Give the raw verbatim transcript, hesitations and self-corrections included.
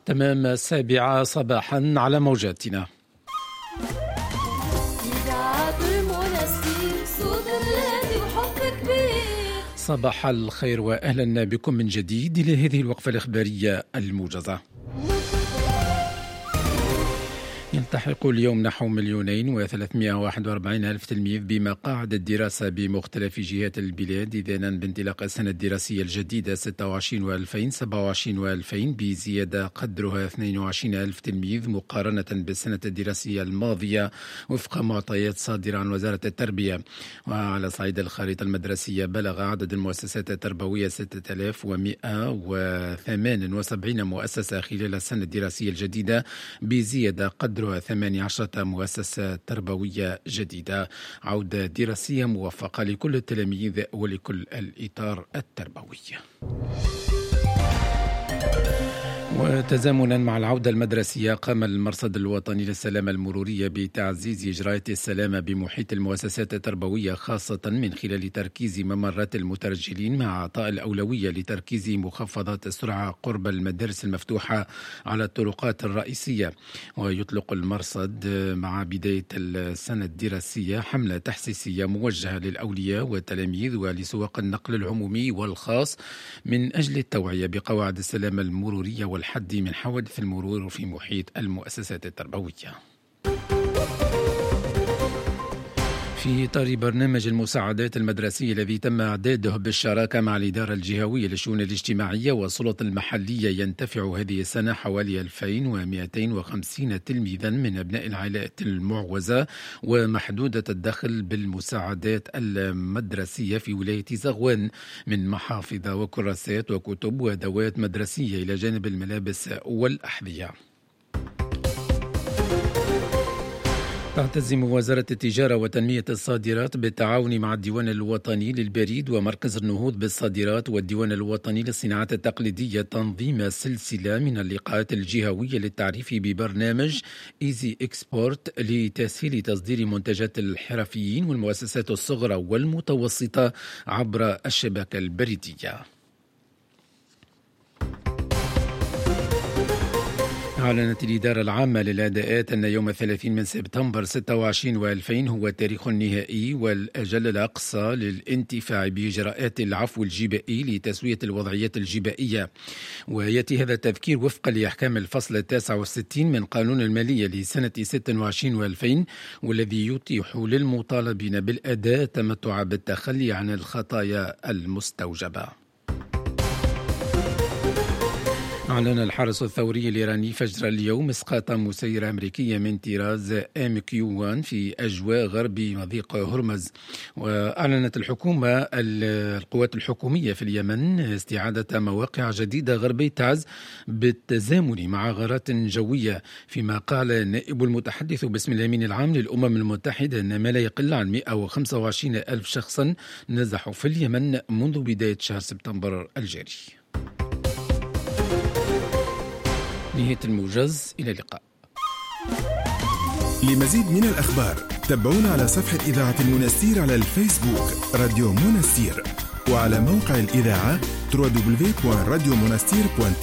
تمام السابعة صباحا على موجاتنا. صباح الخير وأهلا بكم من جديد إلى هذه الوقفة الإخبارية الموجزة. يلتحق اليوم نحو مليونين وثلاثمائة وواحد وأربعين ألف تلميذ بمقاعد الدراسة بمختلف جهات البلاد إذانا بانطلاق السنة الدراسية الجديدة ستة وعشرين وألفين سبعة وعشرين وألفين بزيادة قدرها اثنين وعشرين ألف تلميذ مقارنة بالسنة الدراسية الماضية وفق معطيات صادرة عن وزارة التربية. وعلى صعيد الخريطة المدرسية بلغ عدد المؤسسات التربوية ستة آلاف ومئة وثمانية وسبعين مؤسسة خلال السنة الدراسية الجديدة بزيادة قدرها ثمانية عشرة مؤسسة تربوية جديدة. عودة دراسية موفقة لكل التلاميذ ولكل الإطار التربوي. وتزامنا مع العودة المدرسية قام المرصد الوطني للسلامة المرورية بتعزيز إجراءات السلامة بمحيط المؤسسات التربوية خاصة من خلال تركيز ممرات المترجلين مع إعطاء الأولوية لتركيز مخفضات السرعة قرب المدارس المفتوحة على الطرقات الرئيسية. ويطلق المرصد مع بداية السنة الدراسية حملة تحسيسية موجهة للأولياء والتلاميذ ولسواق النقل العمومي والخاص من أجل التوعية بقواعد السلامة المرورية والحد من حوادث المرور في محيط المؤسسات التربوية. في إطار برنامج المساعدات المدرسية الذي تم إعداده بالشراكة مع الإدارة الجهوية للشؤون الاجتماعية والسلطة المحلية، ينتفع هذه السنة حوالي ألفين ومئتين وخمسين تلميذا من أبناء العائلات المعوزة ومحدودة الدخل بالمساعدات المدرسية في ولاية زغوان من محافظ وكراسات وكتب وأدوات مدرسية إلى جانب الملابس والأحذية. تعتزم وزارة التجارة وتنمية الصادرات بالتعاون مع الديوان الوطني للبريد ومركز النهوض بالصادرات والديوان الوطني للصناعات التقليدية تنظيم سلسلة من اللقاءات الجهوية للتعريف ببرنامج إيزي إكسبورت لتسهيل تصدير منتجات الحرفيين والمؤسسات الصغرى والمتوسطة عبر الشبكة البريدية. أعلنت الإدارة العامة للأداءات أن يوم الثلاثين من سبتمبر ستة وعشرين وألفين هو التاريخ النهائي والأجل الأقصى للانتفاع بإجراءات العفو الجبائي لتسوية الوضعيات الجبائية. ويأتي هذا التذكير وفقا لأحكام الفصل التاسع والستين من قانون المالية لسنة ستة وعشرين وألفين، والذي يتيح للمطالبين بالأداء التمتع بالتخلي عن الخطايا المستوجبة. أعلن الحرس الثوري الإيراني فجر اليوم إسقاط مسيرة أمريكية من طراز إم كيو واحد في أجواء غرب مضيق هرمز. وأعلنت الحكومة القوات الحكومية في اليمن استعادة مواقع جديدة غربي تعز بالتزامن مع غارات جوية، فيما قال نائب المتحدث باسم الأمين العام للأمم المتحدة أن ما لا يقل عن مئة وخمسة وعشرين ألف شخصا نزحوا في اليمن منذ بداية شهر سبتمبر الجاري. نهاية الموجز، إلى اللقاء. لمزيد من الأخبار تابعونا على صفحة إذاعة المنستير على الفيسبوك راديو منستير، وعلى موقع الإذاعة دبليو دبليو دبليو دوت راديو منستير دوت